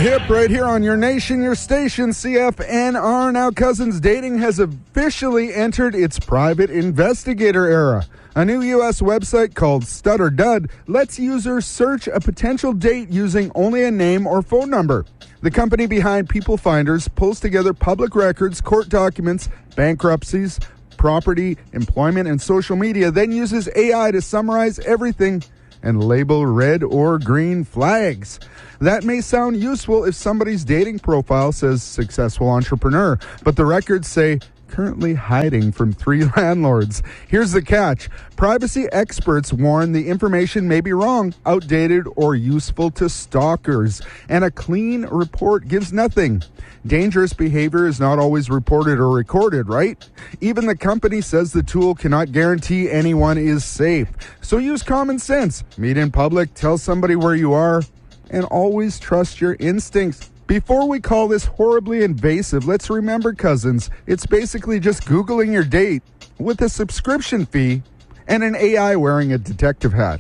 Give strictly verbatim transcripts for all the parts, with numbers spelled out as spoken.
Hip right here on your nation, your station, C F N R. Now, Cousins Dating has officially entered its private investigator era. A new U S website called Stud or Dud lets users search a potential date using only a name or phone number. The company behind People Finders pulls together public records, court documents, bankruptcies, property, employment, and social media, then uses A I to summarize everything and label red or green flags. That may sound useful if somebody's dating profile says successful entrepreneur, but the records say currently hiding from three landlords. Here's the catch. Privacy experts warn the information may be wrong, outdated, or useful to stalkers, and a clean report gives nothing. Dangerous behavior is not always reported or recorded, right? Even the company says the tool cannot guarantee anyone is safe. So use common sense. Meet in public, tell somebody where you are, and always trust your instincts. Before we call this horribly invasive, let's remember, cousins, it's basically just Googling your date with a subscription fee and an A I wearing a detective hat.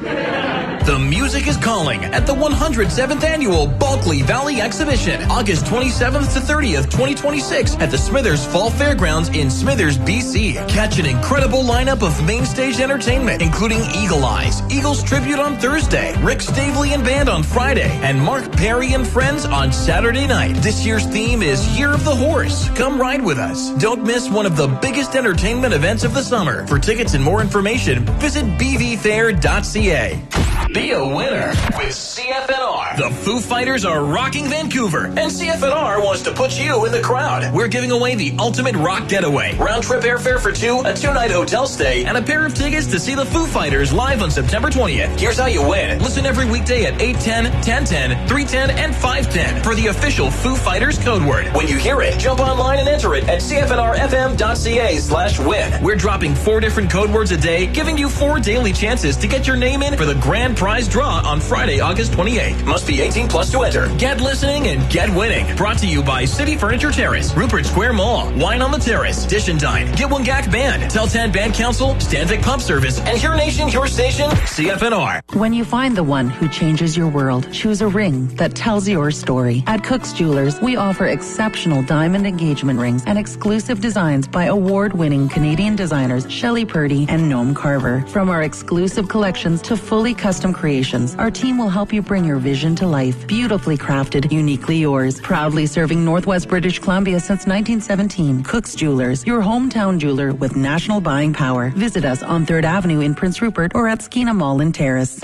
The music is calling at the one hundred seventh Annual Bulkley Valley Exhibition, August twenty-seventh to thirtieth, twenty twenty-six, at the Smithers Fall Fairgrounds in Smithers, B C. Catch an incredible lineup of main stage entertainment, including Eagle Eyes, Eagles Tribute on Thursday, Rick Stavely and Band on Friday, and Mark Perry and Friends on Saturday night. This year's theme is Year of the Horse. Come ride with us. Don't miss one of the biggest entertainment events of the summer. For tickets and more information, visit b v fair dot c a. Be a winner with C F N R. The Foo Fighters are rocking Vancouver, and C F N R wants to put you in the crowd. We're giving away the ultimate rock getaway, round-trip airfare for two, a two-night hotel stay, and a pair of tickets to see the Foo Fighters live on September twentieth. Here's how you win. Listen every weekday at eight ten, ten ten, three ten, and five ten for the official Foo Fighters code word. When you hear it, jump online and enter it at c f n r f m dot c a slash win. We're dropping four different code words a day, giving you four daily chances to get your name in for the grand prize draw on Friday, August twenty-eighth. Must be eighteen plus to enter. Get listening and get winning. Brought to you by City Furniture Terrace, Rupert Square Mall, Wine on the Terrace, Dish and Dine, Gitwangak Band, Teltan Band Council, Stanvik Pump Service, and Your Nation, Your Station, C F N R. When you find the one who changes your world, choose a ring that tells your story. At Cook's Jewelers, we offer exceptional diamond engagement rings and exclusive designs by award-winning Canadian designers Shelley Purdy and Noam Carver. From our exclusive collections to fully custom creations, our team will help you bring your vision to life. Beautifully crafted, uniquely yours. Proudly serving Northwest British Columbia since nineteen seventeen. Cook's Jewelers, your hometown jeweler with national buying power. Visit us on third Avenue in Prince Rupert or at Skeena Mall in Terrace.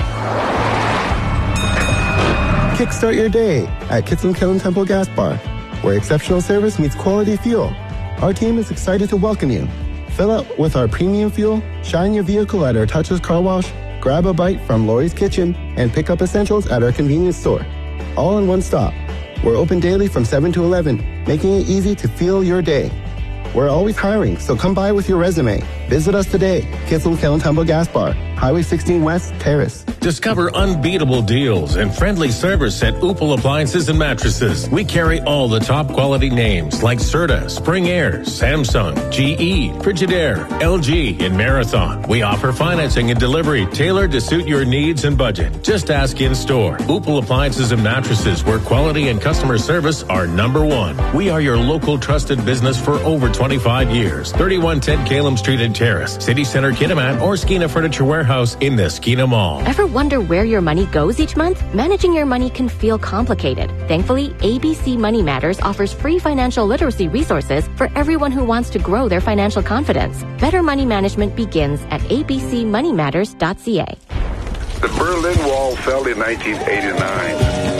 Kickstart your day at Kitsilum Kiln Temple Gas Bar, where exceptional service meets quality fuel. Our team is excited to welcome you. Fill up with our premium fuel, shine your vehicle at our Touches Car Wash, grab a bite from Lori's Kitchen, and pick up essentials at our convenience store. All in one stop. We're open daily from seven to eleven, making it easy to fuel your day. We're always hiring, so come by with your resume. Visit us today, Kitsilum Kiln Temple Gas Bar, Highway sixteen West, Terrace. Discover unbeatable deals and friendly service at Upal Appliances and Mattresses. We carry all the top quality names like Serta, Spring Air, Samsung, G E, Frigidaire, L G, and Marathon. We offer financing and delivery tailored to suit your needs and budget. Just ask in store. Upal Appliances and Mattresses, where quality and customer service are number one. We are your local trusted business for over twenty-five years. thirty-one ten Calum Street in Terrace, City Center Kitimat, or Skeena Furniture Warehouse in the Skeena Mall. Ever wonder where your money goes each month? Managing your money can feel complicated. Thankfully, A B C Money Matters offers free financial literacy resources for everyone who wants to grow their financial confidence. Better money management begins at a b c money matters dot c a. The Berlin Wall fell in nineteen eighty-nine.